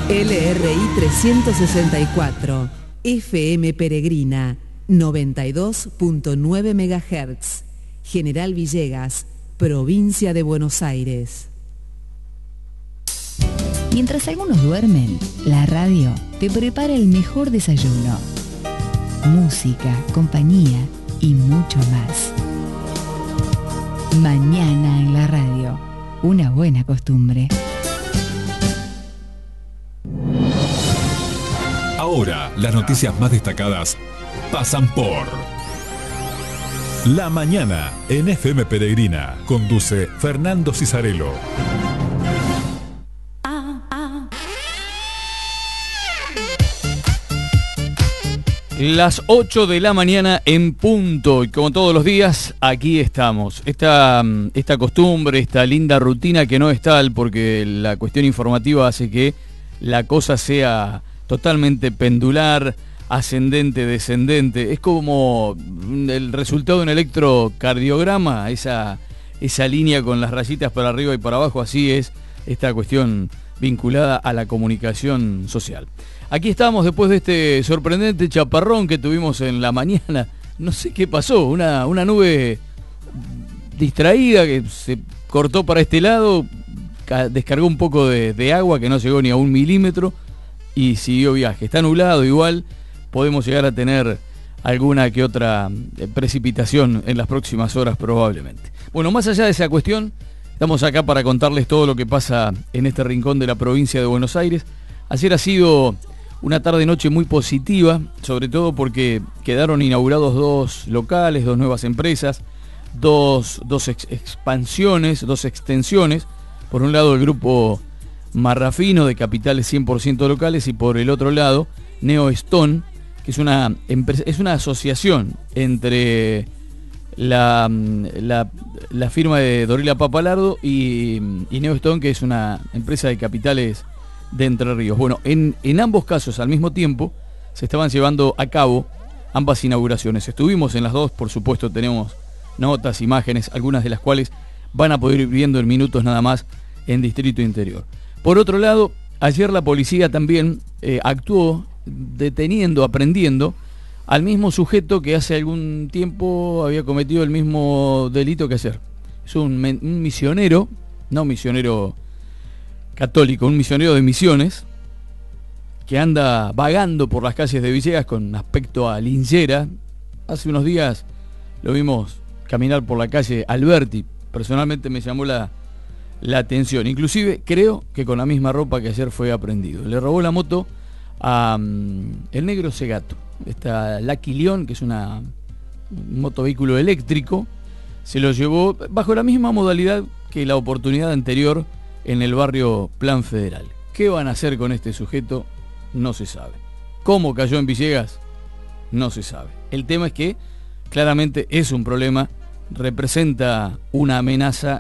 LRI 364, FM Peregrina, 92.9 MHz, General Villegas, provincia de Buenos Aires. Mientras algunos duermen, la radio te prepara el mejor desayuno. Música, compañía y mucho más. Mañana en la radio, una buena costumbre. Ahora, las noticias más destacadas pasan por La Mañana en FM Peregrina. Conduce Fernando Cisarello. Las 8 de la mañana en punto, y como todos los días, aquí estamos. Esta costumbre, esta linda rutina que no es tal, porque la cuestión informativa hace que la cosa sea totalmente pendular, ascendente, descendente. Es como el resultado de un electrocardiograma, esa línea con las rayitas para arriba y para abajo. Así es esta cuestión vinculada a la comunicación social. Aquí estamos después de este sorprendente chaparrón que tuvimos en la mañana. No sé qué pasó, una nube distraída que se cortó para este lado, descargó un poco de agua que no llegó ni a 1 milímetro y siguió viaje. Está nublado igual, podemos llegar a tener alguna que otra precipitación en las próximas horas probablemente. Bueno, más allá de esa cuestión, estamos acá para contarles todo lo que pasa en este rincón de la provincia de Buenos Aires. Ayer ha sido una tarde-noche muy positiva, sobre todo porque quedaron inaugurados 2 locales, 2 nuevas empresas, dos expansiones, 2 extensiones. Por un lado el grupo Marrafino de capitales 100% locales y por el otro lado Neo Stone, que es una asociación entre la firma de Dorila Papalardo y Neo Stone, que es una empresa de capitales de Entre Ríos. Bueno, en ambos casos al mismo tiempo se estaban llevando a cabo ambas inauguraciones. Estuvimos en las dos, por supuesto tenemos notas, imágenes, algunas de las cuales van a poder ir viendo en minutos nada más en Distrito Interior. Por otro lado, ayer la policía también actuó deteniendo, aprehendiendo al mismo sujeto que hace algún tiempo había cometido el mismo delito que ayer. Es un misionero, no misionero católico, un misionero de Misiones, que anda vagando por las calles de Villegas con aspecto a linchera. Hace unos días lo vimos caminar por la calle Alberti. Personalmente me llamó la atención. Inclusive creo que con la misma ropa que ayer fue aprehendido. Le robó la moto a el Negro Segato. Esta Lucky León, que es un motovehículo eléctrico, se lo llevó bajo la misma modalidad que la oportunidad anterior en el barrio Plan Federal. ¿Qué van a hacer con este sujeto? No se sabe. ¿Cómo cayó en Villegas? No se sabe. El tema es que claramente es un problema, representa una amenaza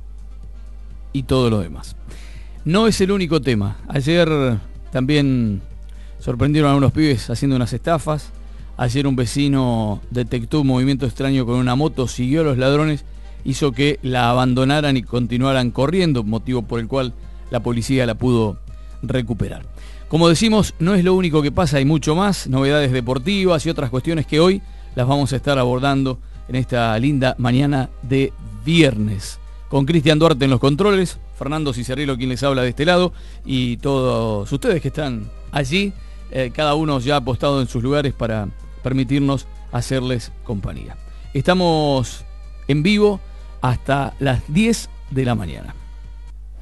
y todo lo demás. No es el único tema. Ayer también sorprendieron a unos pibes haciendo unas estafas. Ayer un vecino detectó un movimiento extraño con una moto, siguió a los ladrones, hizo que la abandonaran y continuaran corriendo, motivo por el cual la policía la pudo recuperar. Como decimos, no es lo único que pasa, hay mucho más, novedades deportivas y otras cuestiones que hoy las vamos a estar abordando en esta linda mañana de viernes. Con Cristian Duarte en los controles, Fernando Cisarello quien les habla de este lado, y todos ustedes que están allí, cada uno ya apostado en sus lugares para permitirnos hacerles compañía. Estamos en vivo hasta las 10 de la mañana.